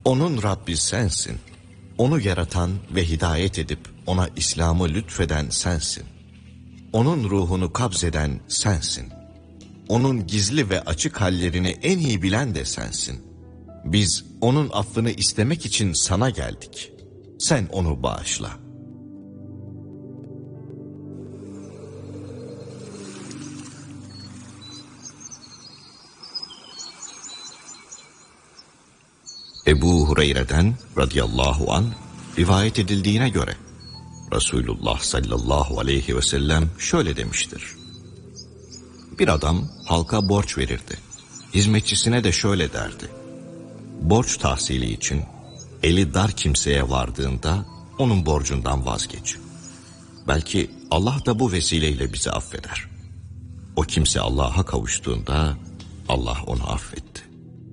Onun Rabbi sensin. Onu yaratan ve hidayet edip ona İslam'ı lütfeden sensin. Onun ruhunu kabzeden sensin. Onun gizli ve açık hallerini en iyi bilen de sensin. Biz onun affını istemek için sana geldik. Sen onu bağışla. Ebu Hureyre'den radıyallahu an rivayet edildiğine göre Resulullah sallallahu aleyhi ve sellem şöyle demiştir. Bir adam halka borç verirdi. Hizmetçisine de şöyle derdi. Borç tahsili için eli dar kimseye vardığında onun borcundan vazgeç. Belki Allah da bu vesileyle bizi affeder. O kimse Allah'a kavuştuğunda Allah onu affetti.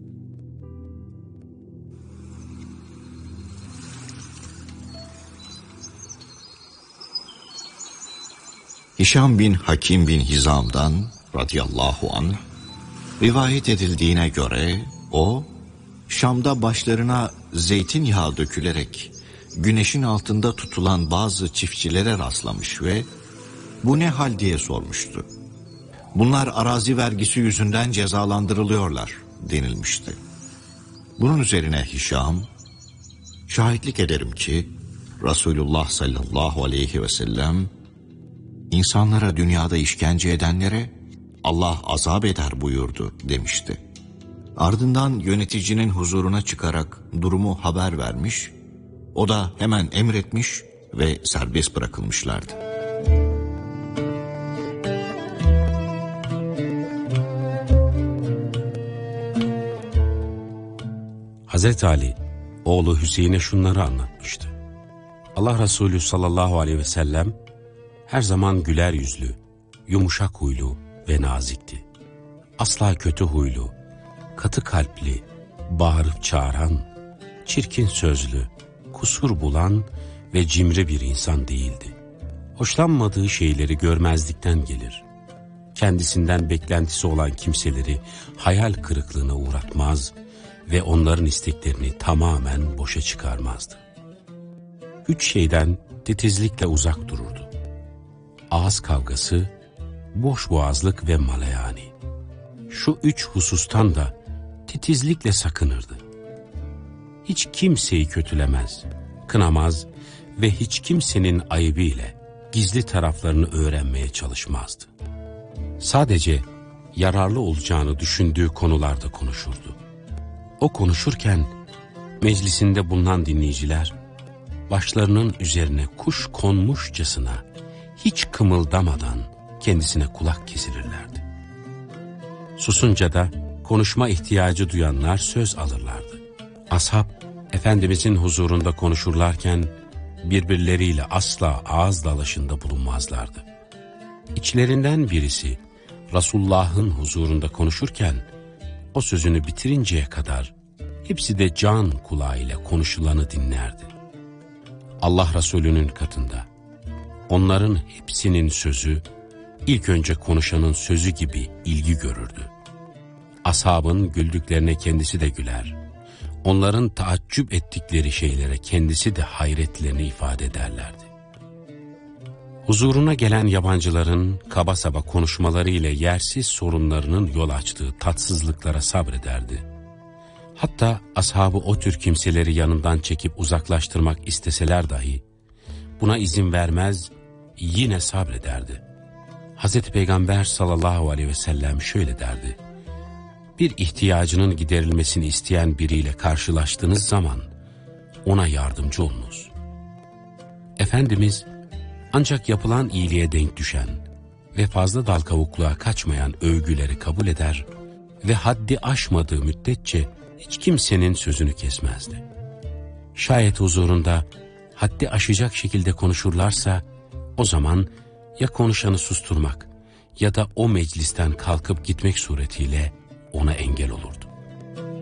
Hişam bin Hakim bin Hizam'dan radıyallahu anh rivayet edildiğine göre o Şam'da başlarına zeytinyağı dökülerek güneşin altında tutulan bazı çiftçilere rastlamış ve bu ne hal diye sormuştu. Bunlar arazi vergisi yüzünden cezalandırılıyorlar denilmişti. Bunun üzerine Hişam, şahitlik ederim ki Resulullah sallallahu aleyhi ve sellem İnsanlara dünyada işkence edenlere Allah azap eder buyurdu demişti. Ardından yöneticinin huzuruna çıkarak durumu haber vermiş, o da hemen emretmiş ve serbest bırakılmışlardı. Hazreti Ali, oğlu Hüseyin'e şunları anlatmıştı. Allah Resulü sallallahu aleyhi ve sellem her zaman güler yüzlü, yumuşak huylu ve nazikti. Asla kötü huylu, katı kalpli, bağırıp çağıran, çirkin sözlü, kusur bulan ve cimri bir insan değildi. Hoşlanmadığı şeyleri görmezlikten gelir. Kendisinden beklentisi olan kimseleri hayal kırıklığına uğratmaz ve onların isteklerini tamamen boşa çıkarmazdı. 3 şeyden titizlikle uzak dururdu. Ağız kavgası, boş boğazlık ve malayani. Şu 3 husustan da titizlikle sakınırdı. Hiç kimseyi kötülemez, kınamaz ve hiç kimsenin ayıbıyla gizli taraflarını öğrenmeye çalışmazdı. Sadece yararlı olacağını düşündüğü konularda konuşurdu. O konuşurken meclisinde bulunan dinleyiciler başlarının üzerine kuş konmuşçasına hiç kımıldamadan kendisine kulak kesilirlerdi. Susunca da konuşma ihtiyacı duyanlar söz alırlardı. Ashab, Efendimizin huzurunda konuşurlarken birbirleriyle asla ağız dalaşında bulunmazlardı. İçlerinden birisi Resulullah'ın huzurunda konuşurken o sözünü bitirinceye kadar hepsi de can kulağıyla konuşulanı dinlerdi. Allah Resulü'nün katında onların hepsinin sözü ilk önce konuşanın sözü gibi ilgi görürdü. Ashabın güldüklerine kendisi de güler. Onların taaccüp ettikleri şeylere kendisi de hayretlerini ifade ederlerdi. Huzuruna gelen yabancıların kaba saba konuşmaları ile yersiz sorunlarının yol açtığı tatsızlıklara sabrederdi. Hatta ashabı o tür kimseleri yanından çekip uzaklaştırmak isteseler dahi buna izin vermez, yine sabrederdi. Hazreti Peygamber sallallahu aleyhi ve sellem şöyle derdi: bir ihtiyacının giderilmesini isteyen biriyle karşılaştığınız zaman ona yardımcı olunuz. Efendimiz ancak yapılan iyiliğe denk düşen ve fazla dal kavukluğa kaçmayan övgüleri kabul eder ve haddi aşmadığı müddetçe hiç kimsenin sözünü kesmezdi. Şayet huzurunda haddi aşacak şekilde konuşurlarsa o zaman ya konuşanı susturmak ya da o meclisten kalkıp gitmek suretiyle ona engel olurdu.